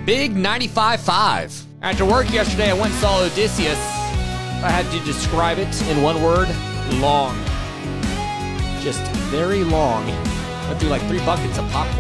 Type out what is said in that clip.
Big 95.5. After work yesterday, I went and saw Odysseus. If I had to describe it in one word, long. Just very long. Went through like 3 buckets of popcorn.